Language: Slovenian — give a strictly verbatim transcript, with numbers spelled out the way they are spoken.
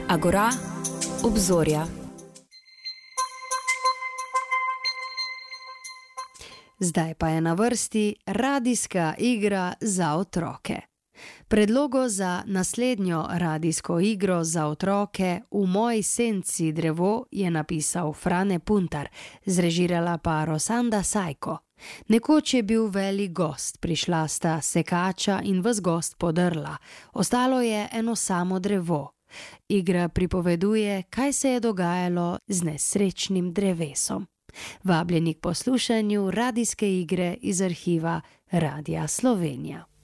Agora, obzorja. Zdaj pa je na vrsti radijska igra za otroke. Predlogo za naslednjo radijsko igro za otroke V moji senci drevo je napisal Frane Puntar, zrežirala pa Rosanda Sajko. Nekoč je bil velik gost, prišla sta sekača in ves gost podrla, ostalo je eno samo drevo. Igra pripoveduje, kaj se je dogajalo z nesrečnim drevesom. Vabljeni k poslušanju radijske igre iz arhiva Radia Slovenija.